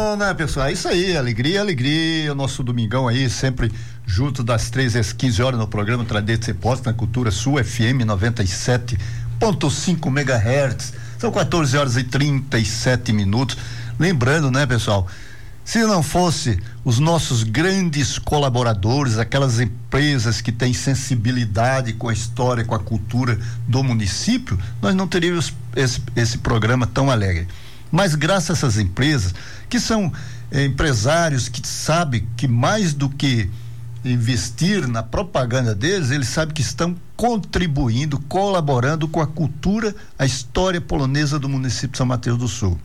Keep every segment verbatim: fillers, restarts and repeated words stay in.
bom, né, pessoal? É isso aí, alegria, alegria. O nosso domingão aí, sempre junto das treze às quinze horas no programa Tradição e Posta, na Cultura Sul, F M noventa e sete ponto cinco megahertz. São quatorze horas e trinta e sete minutos. Lembrando, né, pessoal? Se não fosse os nossos grandes colaboradores, aquelas empresas que têm sensibilidade com a história, com a cultura do município, nós não teríamos esse, esse programa tão alegre. Mas graças a essas empresas, que são eh, empresários que sabem que mais do que investir na propaganda deles, eles sabem que estão contribuindo, colaborando com a cultura, a história polonesa do município de São Mateus do Sul.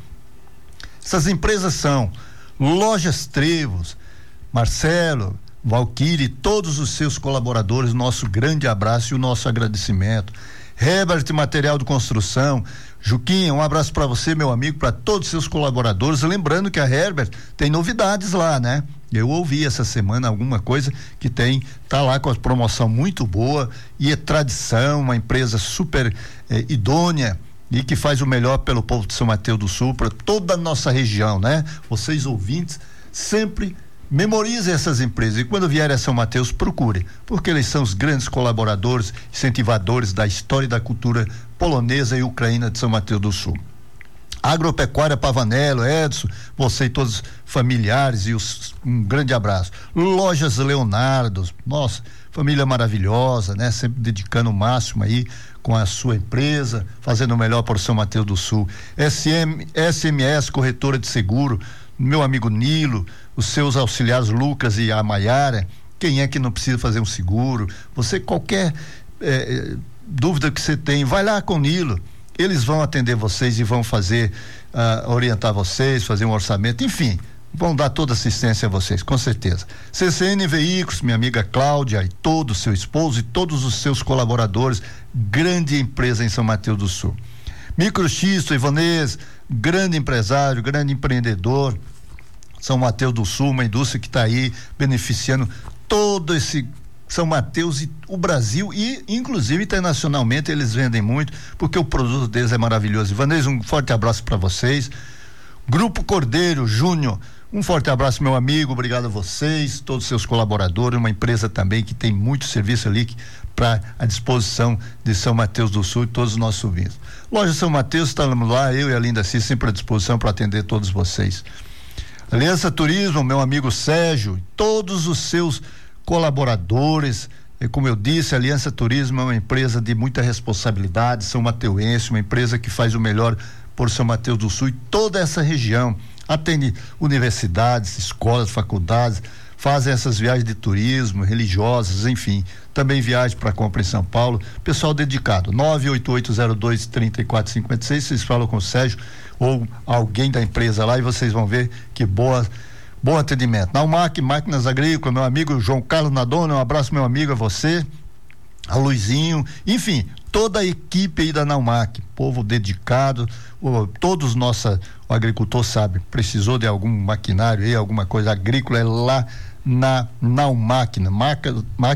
Essas empresas são Lojas Trevos, Marcelo, Valquíri, todos os seus colaboradores, nosso grande abraço e o nosso agradecimento. Herbert Material de Construção, Juquinha, um abraço para você, meu amigo, para todos os seus colaboradores. Lembrando que a Herbert tem novidades lá, né? Eu ouvi essa semana alguma coisa que tem, tá lá com a promoção muito boa e é tradição, uma empresa super eh, idônea e que faz o melhor pelo povo de São Mateus do Sul, para toda a nossa região, né? Vocês ouvintes, sempre memorizem essas empresas e quando vierem a São Mateus, procurem, porque eles são os grandes colaboradores, incentivadores da história e da cultura polonesa e ucraína de São Mateus do Sul. Agropecuária Pavanello, Edson, você e todos os familiares e os, um grande abraço. Lojas Leonardo, nossa, família maravilhosa, né? Sempre dedicando o máximo aí com a sua empresa, fazendo o melhor por São Mateus do Sul. S M, S M S Corretora de Seguro, meu amigo Nilo, os seus auxiliares Lucas e a Maiara, quem é que não precisa fazer um seguro? Você, qualquer eh, dúvida que você tem, vai lá com o Nilo. Eles vão atender vocês e vão fazer, uh, orientar vocês, fazer um orçamento, enfim, vão dar toda assistência a vocês, com certeza. C C N Veículos, minha amiga Cláudia e todo o seu esposo e todos os seus colaboradores, grande empresa em São Mateus do Sul. Microxisto, Ivanês, grande empresário, grande empreendedor, São Mateus do Sul, uma indústria que está aí beneficiando todo esse São Mateus e o Brasil e inclusive internacionalmente eles vendem muito porque o produto deles é maravilhoso. Ivanês, um forte abraço para vocês. Grupo Cordeiro Júnior, um forte abraço, meu amigo, obrigado a vocês, todos os seus colaboradores, uma empresa também que tem muito serviço ali para a disposição de São Mateus do Sul e todos os nossos ouvintes. Loja São Mateus, estamos lá, eu e a Linda Cis sempre à disposição para atender todos vocês. Aliança Turismo, meu amigo Sérgio, todos os seus colaboradores, e como eu disse, a Aliança Turismo é uma empresa de muita responsabilidade, São Mateuense, uma empresa que faz o melhor por São Mateus do Sul e toda essa região, atende universidades, escolas, faculdades, fazem essas viagens de turismo, religiosas, enfim, também viagem para compra em São Paulo, pessoal dedicado, nove oito oito zero dois, três quatro cinco seis, vocês falam com o Sérgio ou alguém da empresa lá e vocês vão ver que boa Bom atendimento. Naumac, Máquinas Agrícolas, meu amigo João Carlos Nadona, um abraço, meu amigo, a você, a Luizinho, enfim, toda a equipe aí da Naumac, povo dedicado, o, todos nossa, o agricultor sabe, precisou de algum maquinário aí, alguma coisa agrícola, é lá na Naumac, máquina,